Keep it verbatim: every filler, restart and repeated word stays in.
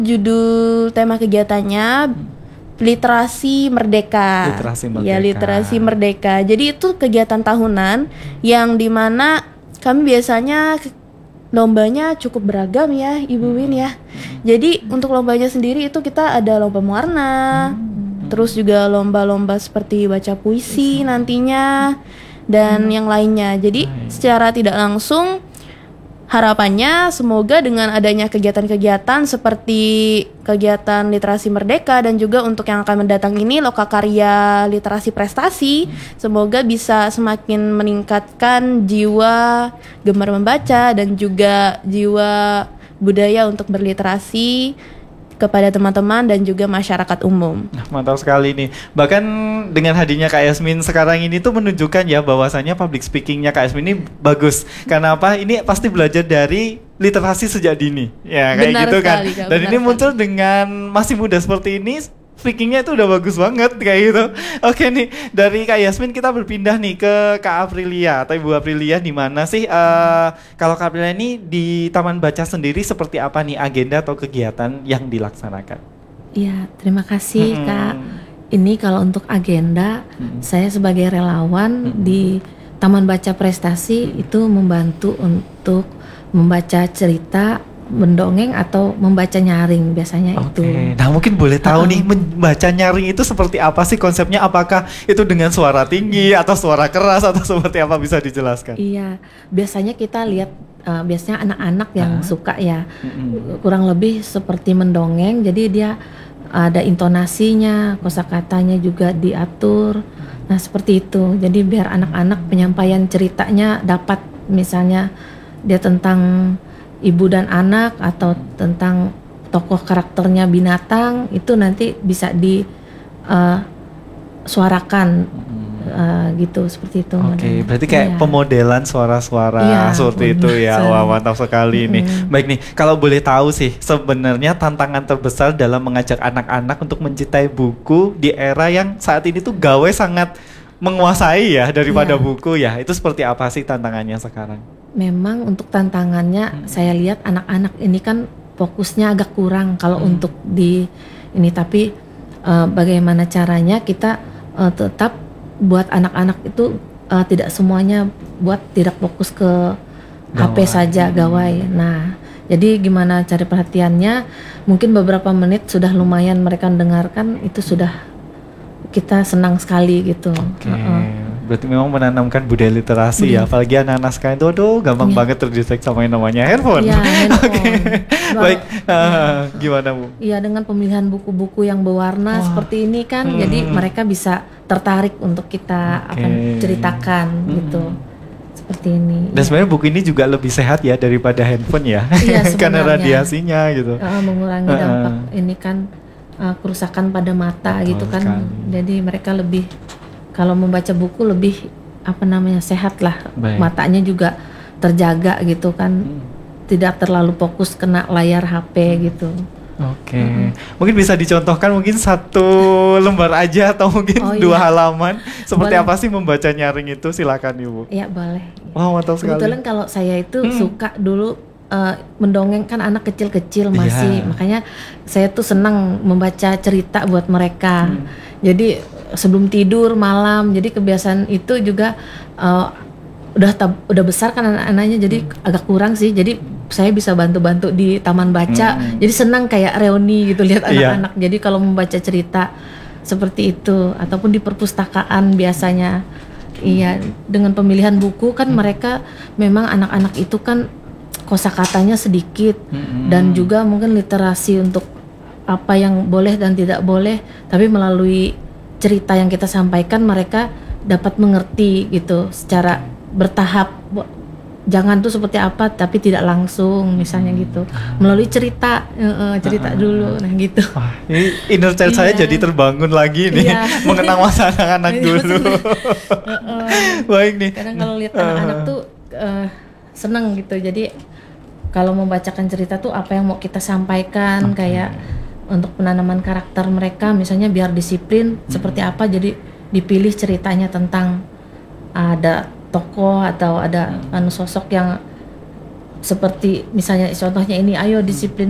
Judul tema kegiatannya Literasi Merdeka. Literasi Merdeka. Ya, Literasi Merdeka. Jadi itu kegiatan tahunan yang dimana kami biasanya lombanya cukup beragam ya, Ibu Win ya. Jadi untuk lombanya sendiri itu kita ada lomba mewarna, terus juga lomba-lomba seperti baca puisi nantinya dan yang lainnya. Jadi secara tidak langsung harapannya semoga dengan adanya kegiatan-kegiatan seperti kegiatan Literasi Merdeka dan juga untuk yang akan mendatang ini Lokakarya Literasi Prestasi, semoga bisa semakin meningkatkan jiwa gemar membaca dan juga jiwa budaya untuk berliterasi kepada teman-teman dan juga masyarakat umum. Mantap sekali nih. Bahkan dengan hadirnya Kak Yasmin sekarang ini tuh menunjukkan ya bahwasannya public speakingnya Kak Yasmin ini bagus. Karena apa? Ini pasti belajar dari literasi sejak dini. Ya kayak Benar gitu sekali, kan. Kak, Dan benar ini sekali. muncul dengan masih muda seperti ini. Speakingnya itu udah bagus banget kayak gitu. Oke nih, dari Kak Yasmin kita berpindah nih ke Kak Aprilia atau Ibu Aprilia, di mana sih uh, kalau Kak Aprilia ini di Taman Baca sendiri seperti apa nih agenda atau kegiatan yang dilaksanakan? Ya, terima kasih Hmm. Kak. Ini kalau untuk agenda, Hmm. saya sebagai relawan Hmm. di Taman Baca Prestasi itu membantu untuk membaca cerita, mendongeng atau membaca nyaring biasanya Oke, itu. nah mungkin boleh tahu Uh-uh. nih membaca nyaring itu seperti apa sih konsepnya? Apakah itu dengan suara tinggi atau suara keras atau seperti apa, bisa dijelaskan? Iya, biasanya kita lihat uh, biasanya anak-anak yang Ah. suka ya, Mm-mm. kurang lebih seperti mendongeng. Jadi dia ada intonasinya, kosakatanya juga diatur. Nah seperti itu. Jadi biar anak-anak penyampaian ceritanya dapat, misalnya dia tentang ibu dan anak atau tentang tokoh karakternya binatang, itu nanti bisa di uh, suarakan uh, gitu, seperti itu. Oke, modelnya. berarti kayak Iya. pemodelan suara-suara Iya, seperti itu ya. benar. Wah, mantap sekali nih. Mm-mm. Baik nih, kalau boleh tahu sih sebenarnya tantangan terbesar dalam mengajak anak-anak untuk mencintai buku di era yang saat ini tuh gawe sangat menguasai ya daripada Iya. buku ya. Itu seperti apa sih tantangannya sekarang? Memang untuk tantangannya, Hmm. saya lihat anak-anak ini kan fokusnya agak kurang kalau Hmm. untuk di ini, tapi uh, bagaimana caranya kita uh, tetap buat anak-anak itu uh, tidak semuanya buat tidak fokus ke H P Gawai. saja, gawai. Nah, jadi gimana cari perhatiannya? Mungkin beberapa menit sudah lumayan mereka dengarkan, itu sudah kita senang sekali gitu. Oke, Uh-uh. berarti memang menanamkan budaya literasi ya, Budaya. apalagi anak-anak sekarang itu aduh gampang Iya. banget terdistract sama yang namanya handphone. Iya, handphone. Oke, Ba- baik. Iya. Ah, gimana Bu? Iya, dengan pemilihan buku-buku yang berwarna Wah. seperti ini kan, Hmm. jadi mereka bisa tertarik untuk kita Oke. akan ceritakan Hmm. gitu, seperti ini. Dan sebenarnya buku ini juga lebih sehat ya daripada handphone ya, Iya, karena sebenarnya. radiasinya gitu. Uh, mengurangi Uh-uh. dampak ini kan uh, kerusakan pada mata. Betul gitu kan, sekali. jadi mereka lebih, kalau membaca buku lebih apa namanya sehat lah, Baik. matanya juga terjaga gitu kan, Hmm. tidak terlalu fokus kena layar H P gitu. Oke, Mm-mm. mungkin bisa dicontohkan mungkin satu lembar aja atau mungkin Oh, dua iya. halaman. Seperti Boleh. apa sih membaca nyaring itu? Silakan Ibu. Ya boleh. Wah, mantap sekali. Kebetulan kalau saya itu Hmm. suka dulu uh, mendongeng kan anak kecil-kecil masih, Iya. makanya saya tuh senang membaca cerita buat mereka. Hmm. Jadi sebelum tidur malam, jadi kebiasaan itu juga uh, udah tab- udah besar kan anak-anaknya, jadi agak kurang sih. Jadi saya bisa bantu-bantu di taman baca. Hmm. Jadi senang kayak reuni gitu lihat Iya. anak-anak. Jadi kalau membaca cerita seperti itu ataupun di perpustakaan biasanya. Iya, dengan pemilihan buku kan mereka memang anak-anak itu kan kosakatanya sedikit Mm-mm. dan juga mungkin literasi untuk apa yang boleh dan tidak boleh, tapi melalui cerita yang kita sampaikan mereka dapat mengerti gitu secara bertahap. Bu- Jangan tuh seperti apa tapi tidak langsung misalnya gitu. Melalui cerita, eh, eh, cerita dulu, nah gitu. Wah, ini inner child saya Iya. jadi terbangun lagi nih, Iya. mengenang masa anak-anak Iya, dulu. Heeh. Baik nih. Kadang kalau lihat anak-anak tuh eh, seneng gitu. Jadi kalau membacakan cerita tuh apa yang mau kita sampaikan, Oke. kayak untuk penanaman karakter mereka, misalnya biar disiplin seperti apa. Jadi dipilih ceritanya tentang ada tokoh atau ada anu sosok yang seperti misalnya contohnya ini, ayo disiplin